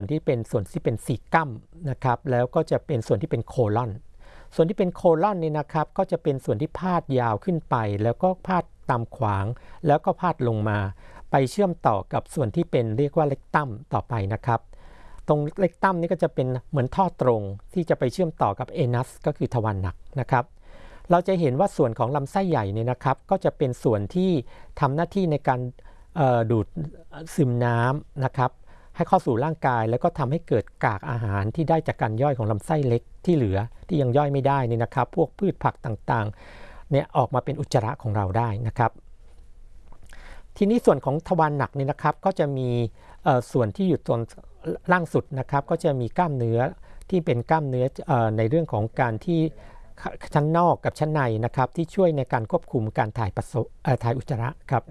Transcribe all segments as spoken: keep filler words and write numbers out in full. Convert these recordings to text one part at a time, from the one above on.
ที่เป็นส่วนที่เป็นซีกัมนะครับแล้วก็จะเป็นส่วนที่เป็นโคลอนส่วนที่เป็นโคลอนนี่นะครับก็จะเป็นส่วนที่พาดยาวขึ้นไปแล้วก็พาดตามขวางแล้วก็พาดลงมาไปเชื่อมต่อกับส่วนที่เป็นเรียกว่าเล็กตัมต่อไปนะครับตรงเล็กตัมนี่ก็จะเป็นเหมือนท่อตรงที่จะไปเชื่อมต่อกับเอนัสก็คือทวารหนักนะครับเราจะเห็นว่าส่วนของลำไส้ใหญ่เนี่ยนะครับก็จะเป็นส่วนที่ทำหน้าที่ในการดูดซึมน้ำนะครับให้เข้าสู่ร่างกายแล้วก็ทำให้เกิดกากอาหารที่ได้จากการย่อยของลำไส้เล็กที่เหลือที่ยังย่อยไม่ได้นี่นะครับพวกพืชผักต่างๆเนี่ยออกมาเป็นอุจจาระของเราได้นะครับทีนี้ส่วนของทวารหนักนี่นะครับก็จะมีส่วนที่อยู่ตรงล่างสุดนะครับก็จะมีกล้ามเนื้อที่เป็นกล้ามเนื้อในเรื่องของการที่ชั้นนอกกับชั้นในนะครับที่ช่วยในการควบคุมการถ่ายปัสสาวะถ่ายอุจจาระครับ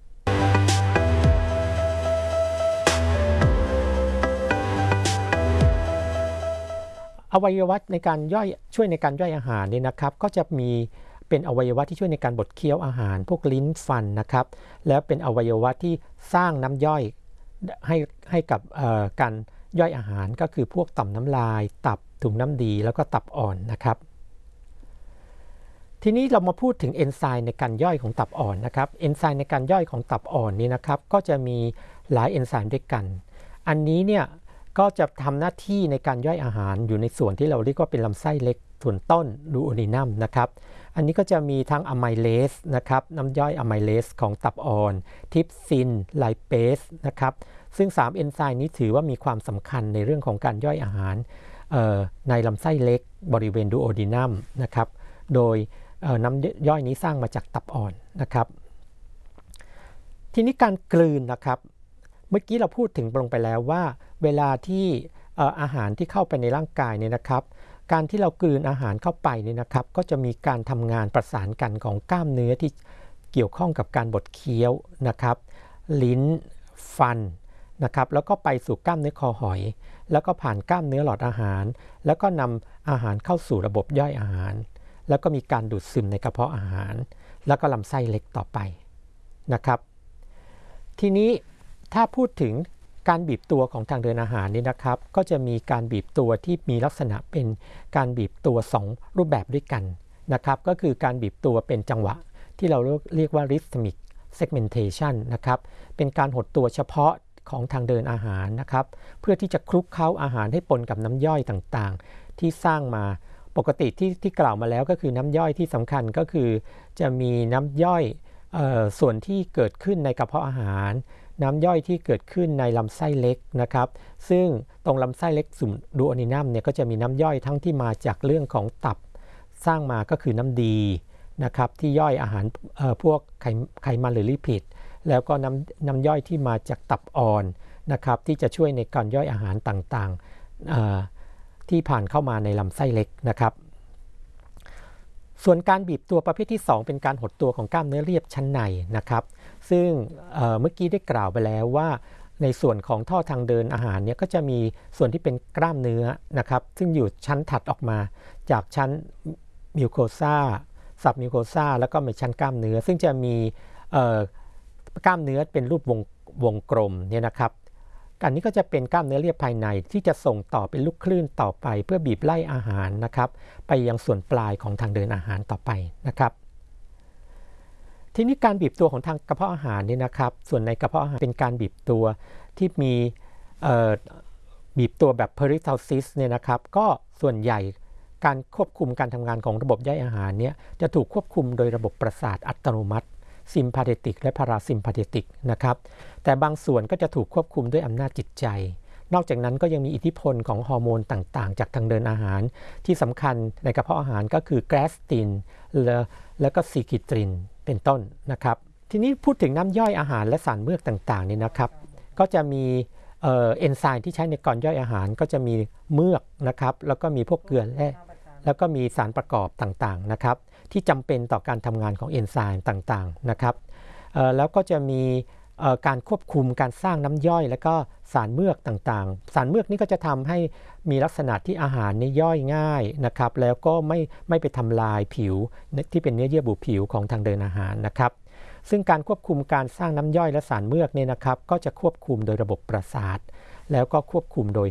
อวัยวะในการย่อยช่วยในการย่อยอาหารนี่นะครับก็จะมีเป็นอวัยวะที่ช่วยในการบดเคี้ยวอาหารพวกลิ้นฟันนะครับแล้วเป็นอวัยวะที่สร้างน้ำย่อยให้ให้กับการย่อยอาหารก็คือพวกต่อมน้ำลายตับถุงน้ำดีแล้วก็ตับอ่อนนะครับทีนี้เรามาพูดถึงเอนไซม์ในการย่อยของตับอ่อนนะครับเอนไซม์ในการย่อยของตับอ่อนนี่นะครับก็จะมีหลายเอนไซม์ด้วยกันอันนี้เนี่ยก็จะทำหน้าที่ในการย่อยอาหารอยู่ในส่วนที่เราเรียกว่าเป็นลำไส้เล็กส่วนต้นดูโอนินัมนะครับอันนี้ก็จะมีทั้งอะไมเลสนะครับน้ำย่อยอะไมเลสของตับอ่อนทิปซินไลเปสนะครับซึ่งสามเอนไซม์นี้ถือว่ามีความสำคัญในเรื่องของการย่อยอาหารในลำไส้เล็กบริเวณดูโอนินัมนะครับโดยน้ำย่อยนี้สร้างมาจากตับอ่อนนะครับทีนี้การกลืนนะครับเมื่อกี้เราพูดถึงลงไปแล้วว่าเวลาที่อาหารที่เข้าไปในร่างกายเนี่ยนะครับการที่เรากลืนอาหารเข้าไปเนี่ยนะครับก็จะมีการทำงานประสานกันของกล้ามเนื้อที่เกี่ยวข้องกับการบดเคี้ยวนะครับลิ้นฟันนะครับแล้วก็ไปสู่กล้ามเนื้อคอหอยแล้วก็ผ่านกล้ามเนื้อหลอดอาหารแล้วก็นำอาหารเข้าสู่ระบบย่อยอาหารแล้วก็มีการดูดซึมในกระเพาะอาหารแล้วก็ลำไส้เล็กต่อไปนะครับทีนี้ถ้าพูดถึงการบีบตัวของทางเดินอาหารนี่นะครับก็จะมีการบีบตัวที่มีลักษณะเป็นการบีบตัวสองรูปแบบด้วยกันนะครับก็คือการบีบตัวเป็นจังหวะที่เราเรียกว่า rhythmic segmentation นะครับเป็นการหดตัวเฉพาะของทางเดินอาหารนะครับเพื่อที่จะคลุกเคล้าอาหารให้ปนกับน้ำย่อยต่างๆที่สร้างมาปกติที่ที่กล่าวมาแล้วก็คือน้ำย่อยที่สำคัญก็คือจะมีน้ำย่อยเอ่อส่วนที่เกิดขึ้นในกระเพาะอาหารน้ำย่อยที่เกิดขึ้นในลำไส้เล็กนะครับซึ่งตรงลำไส้เล็กสุ่มดูโอนินัมเนี่ยก็จะมีน้ำย่อยทั้งที่มาจากเรื่องของตับสร้างมาก็คือน้ำดีนะครับที่ย่อยอาหารเอ่อพวกไขไขมันหรือลิพิดแล้วก็น้ำน้ำย่อยที่มาจากตับอ่อนนะครับที่จะช่วยในการย่อยอาหารต่างๆเอ่อที่ผ่านเข้ามาในลำไส้เล็กนะครับส่วนการบีบตัวประเภทที่สองเป็นการหดตัวของกล้ามเนื้อเรียบชั้นในนะครับซึ่ง เ, เมื่อกี้ได้กล่าวไปแล้วว่าในส่วนของท่อทางเดินอาหารเนี่ยก็จะมีส่วนที่เป็นกล้ามเนื้อนะครับซึ่งอยู่ชั้นถัดออกมาจากชั้นมิวโคซาซับมิวโคซาแล้วก็มีชั้นกล้ามเนื้อซึ่งจะมีกล้ามเนื้อเป็นรูปวงวงกลมเนี่ยนะครับอันนี้ก็จะเป็นกล้ามเนื้อเรียบภายในที่จะส่งต่อเป็นลูกคลื่นต่อไปเพื่อบีบไล่อาหารนะครับไปยังส่วนปลายของทางเดินอาหารต่อไปนะครับทีนี้การบีบตัวของทางกระเพาะอาหารนี่นะครับส่วนในกระเพาะอาหารเป็นการบีบตัวที่มีบีบตัวแบบ peristalsis เนี่ยนะครับก็ส่วนใหญ่การควบคุมการทำงานของระบบย่อยอาหารเนี่ยจะถูกควบคุมโดยระบบประสาทอัตโนมัติซิมพาเทติกและพาราซิมพาเทติกนะครับแต่บางส่วนก็จะถูกควบคุมด้วยอำนาจจิตใจนอกจากนั้นก็ยังมีอิทธิพลของฮอร์โมนต่างๆจากทางเดินอาหารที่สำคัญในกระเพาะอาหารก็คือแกลสตินและก็ซีคิตรินเป็นต้นนะครับทีนี้พูดถึงน้ำย่อยอาหารและสารเมือกต่างๆนี่นะครับก็จะมีเอ่อเอนไซม์ที่ใช้ในการย่อยอาหารก็จะมีเมือกนะครับแล้วก็มีพวกเกลือแร่แล้วก็มีสารประกอบต่างๆนะครับที่จำเป็นต่อการทำงานของเอนไซม์ต่างๆนะครับแล้วก็จะมีการควบคุมการสร้างน้ำย่อยและก็สารเมือกต่างๆสารเมือกนี่ก็จะทำให้มีลักษณะที่อาหารนี่ย่อยง่ายนะครับแล้วก็ไม่ไม่ไปทำลายผิวที่เป็นเนื้อเยื่อบุผิวของทางเดินอาหารนะครับซึ่งการควบคุมการสร้างน้ำย่อยและสารเมือกเนี่ยนะครับก็จะควบคุมโดยระบบประสาทแล้วก็ควบคุมโดย